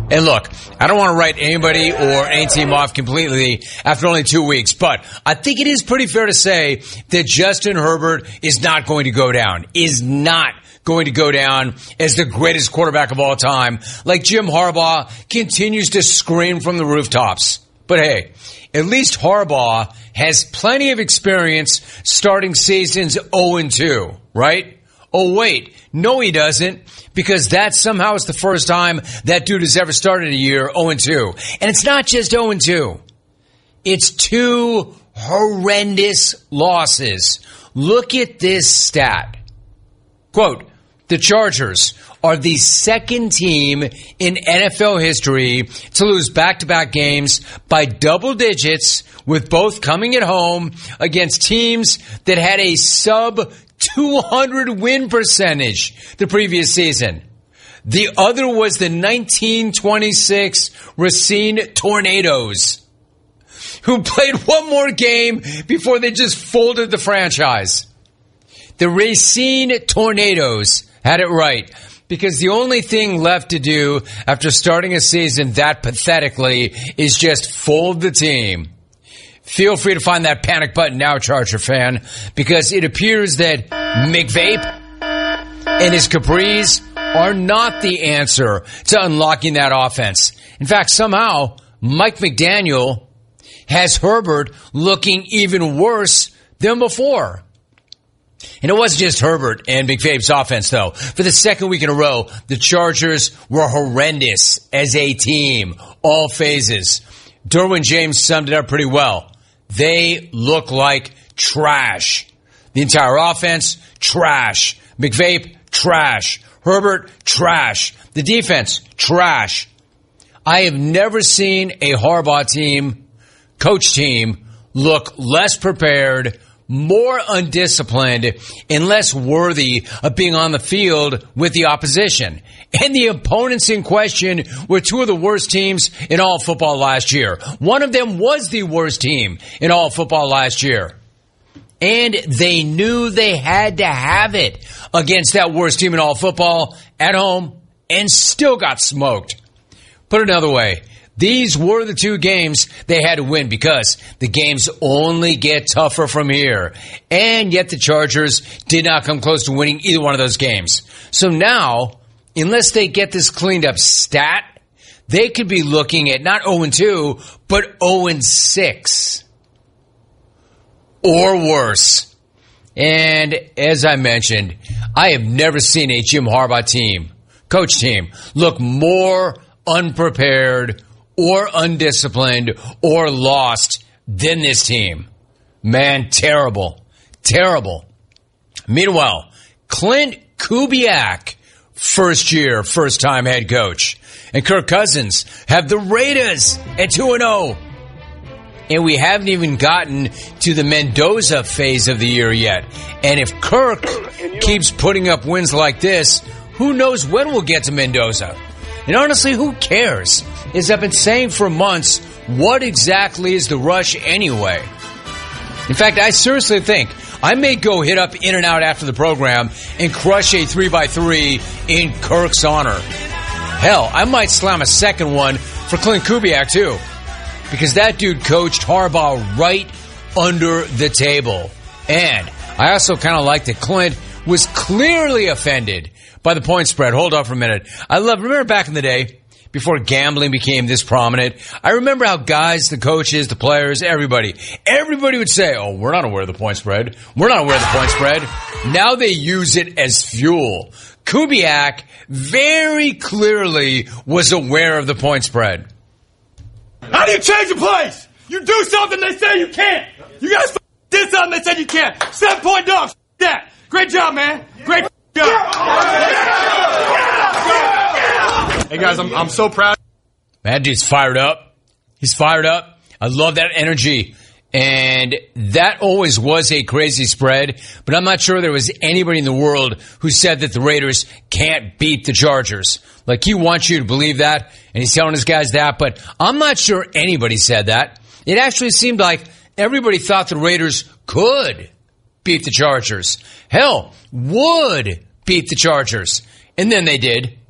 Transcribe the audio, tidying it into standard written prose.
And look, I don't want to write anybody or any team off completely after only 2 weeks, but I think it is pretty fair to say that Justin Herbert is not going to go down, is not going to go down as the greatest quarterback of all time, like Jim Harbaugh continues to scream from the rooftops. But hey, at least Harbaugh has plenty of experience starting seasons 0-2, right? Oh, wait. No, he doesn't, because that somehow is the first time that dude has ever started a year 0-2. And it's not just 0-2. It's 2 horrendous losses. Look at this stat. Quote, the Chargers are the second team in NFL history to lose back-to-back games by double digits, with both coming at home against teams that had a sub-200 win percentage the previous season. The other was the 1926 Racine Tornadoes, who played one more game before they just folded the franchise. The Racine Tornadoes had it right, because the only thing left to do after starting a season that pathetically is just fold the team. Feel free to find that panic button now, Charger fan, because it appears that McVape and his Capris are not the answer to unlocking that offense. In fact, somehow, Mike McDaniel has Herbert looking even worse than before. And it wasn't just Herbert and McVabe's offense, though. For the second week in a row, the Chargers were horrendous as a team, all phases. Derwin James summed it up pretty well. They look like trash. The entire offense, trash. McVabe, trash. Herbert, trash. The defense, trash. I have never seen a Harbaugh team, coach team, look less prepared, more undisciplined, and less worthy of being on the field with the opposition. And the opponents in question were 2 of the worst teams in all football last year. One of them was the worst team in all football last year. And they knew they had to have it against that worst team in all football at home, and still got smoked. Put another way, these were the 2 games they had to win, because the games only get tougher from here. And yet the Chargers did not come close to winning either one of those games. So now, unless they get this cleaned up stat, they could be looking at not 0-2, but 0-6. Or worse. And as I mentioned, I have never seen a Jim Harbaugh team, coach team, look more unprepared or undisciplined or lost than this team. Man, terrible. Terrible. Meanwhile, Clint Kubiak, first-time head coach, and Kirk Cousins have the Raiders at 2-0. And we haven't even gotten to the Mendoza phase of the year yet. And if Kirk keeps putting up wins like this, who knows when we'll get to Mendoza? And honestly, who cares? As I've been saying for months, what exactly is the rush anyway? In fact, I seriously think I may go hit up In-N-Out after the program and crush a 3x3 in Kirk's honor. Hell, I might slam a second one for Clint Kubiak too, because that dude coached Harbaugh right under the table. And I also kind of like that Clint was clearly offended by the point spread. Hold on for a minute. Remember back in the day, before gambling became this prominent, I remember how guys, the coaches, the players, everybody would say, oh, we're not aware of the point spread. We're not aware of the point spread. Now they use it as fuel. Kubiak very clearly was aware of the point spread. How do you change a place? You do something they say you can't. You guys did something they said you can't. 7-point dogs. That. Great job, man. Great job. Hey, guys, I'm so proud. That dude's fired up. He's fired up. I love that energy. And that always was a crazy spread, but I'm not sure there was anybody in the world who said that the Raiders can't beat the Chargers. Like, he wants you to believe that, and he's telling his guys that, but I'm not sure anybody said that. It actually seemed like everybody thought the Raiders could beat the Chargers. Hell, would beat the Chargers. And then they did.